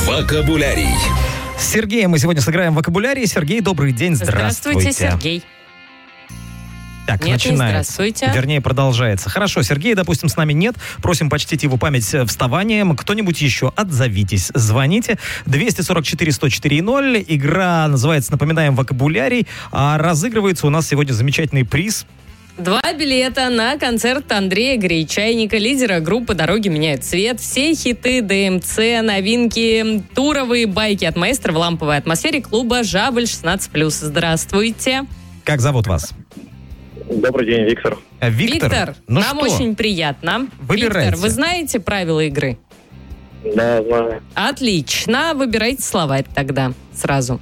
Вокабулярий. С Сергеем мы сегодня сыграем вокабулярий. Сергей, добрый день, здравствуйте. Сергей. Так, Нет, начинается. здравствуйте. Вернее, продолжается. Хорошо, Сергея, допустим, с нами нет. Просим почтить его память вставанием. Кто-нибудь еще, отзовитесь. Звоните. 244-104-0. Игра называется, напоминаем, вокабулярий. А разыгрывается у нас сегодня замечательный приз. 2 билета на концерт Андрея Гречайника, лидера группы «Дороги меняют цвет». Все хиты ДМЦ, новинки, туровые байки от маэстро в ламповой атмосфере клуба «Жабль» 16+. Здравствуйте. Как зовут вас? Добрый день, Виктор. Виктор. Ну нам что? очень приятно. Выбирайте. Виктор, вы знаете правила игры? Да, знаю. Отлично. Выбирайте словарь тогда сразу.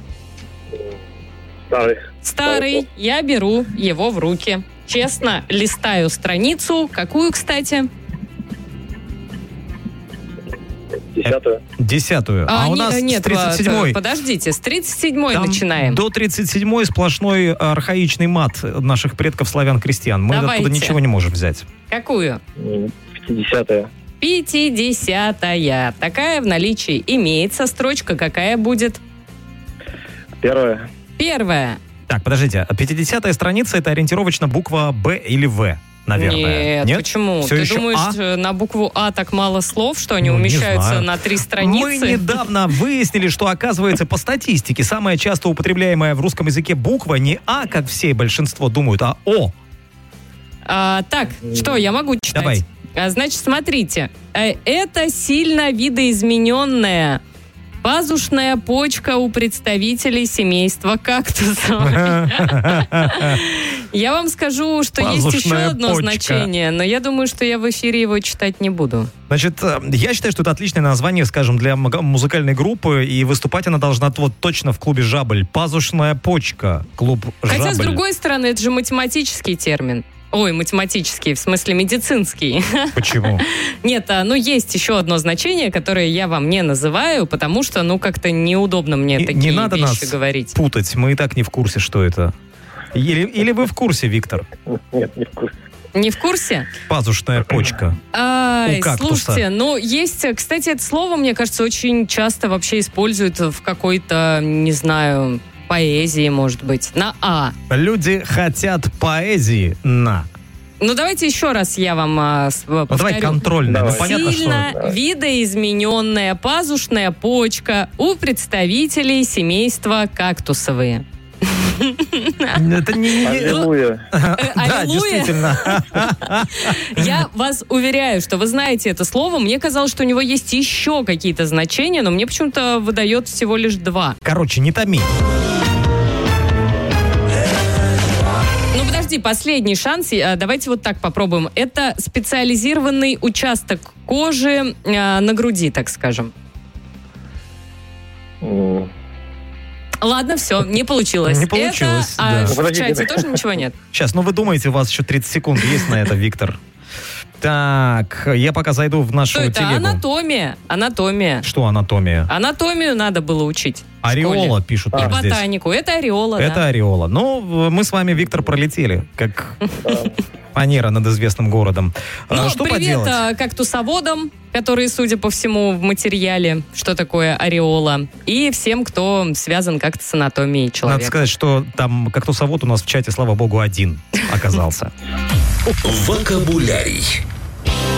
Старый. Я беру его в руки. Честно, листаю страницу. Какую, кстати? 10-ю. 10-ю. А у нас нет, с 37-й. Подождите, с 37-й Там начинаем. До 37-й сплошной архаичный мат наших предков славян-крестьян. Мы Давайте. оттуда ничего не можем взять. Какую? 50-я. 50-я. Такая в наличии имеется. Строчка какая будет? Первая. Так, подождите. 50-я страница — это ориентировочно буква «Б» или «В», наверное. Нет, почему? Все Ты еще думаешь, на букву «А» так мало слов, что они Ну, не умещаются знаю. на 3 страницы? Мы недавно выяснили, что, оказывается, по статистике самая часто употребляемая в русском языке буква не «А», как все и большинство думают, а «О». Так, что, я могу читать? Давай. Значит, смотрите. Это сильно видоизмененная пазушная почка у представителей семейства кактусов. Я вам скажу, что есть еще Пазушная одно почка. значение, но я думаю, что я в эфире его читать не буду. Значит, я считаю, что это отличное название, скажем, для музыкальной группы, и выступать она должна вот точно в клубе «Жабль». Пазушная почка. Клуб «Жабль». Хотя, с другой стороны, это же математический термин. Ой, математический, в смысле медицинский. Почему? Нет, есть еще одно значение, которое я вам не называю, потому что, как-то неудобно мне такие не надо вещи нас говорить. путать, мы и так не в курсе, что это. Или вы в курсе, Виктор? Нет, не в курсе. Не в курсе? Пазушная почка. Ай, У кактуса. слушайте, есть, кстати, это слово, мне кажется, очень часто вообще используют в какой-то, не знаю, поэзии, может быть, на «А». Люди хотят поэзии на. Давайте еще раз я вам повторю. Давай контрольно. Давай. Понятно, Сильно что... видоизмененная пазушная почка у представителей семейства кактусовые. Это не... Аллилуйя. Да, Аллилуйя. действительно. Я вас уверяю, что вы знаете это слово. Мне казалось, что у него есть еще какие-то значения, но мне почему-то выдает всего лишь 2. Короче, не томи. Подожди, последний шанс. Давайте вот так попробуем. Это специализированный участок кожи на груди, так скажем. Ладно, все, не получилось. Не получилось, да. В чате тоже ничего нет? Сейчас, вы думаете, у вас еще 30 секунд есть на это, Виктор? Так, я пока зайду в нашу Что это? телегу. Анатомия. Что анатомия? Анатомию надо было учить. в Ореола школе. пишут И нам здесь. ботанику. Это ореола, Это да. ореола. Ну, мы с вами, Виктор, пролетели, как фанера над известным городом. Что привет поделать? кактусоводам, которые, судя по всему, в материале, что такое ореола, и всем, кто связан как-то с анатомией человека. Надо сказать, что там кактусовод у нас в чате, слава богу, один оказался. Вокабулярий.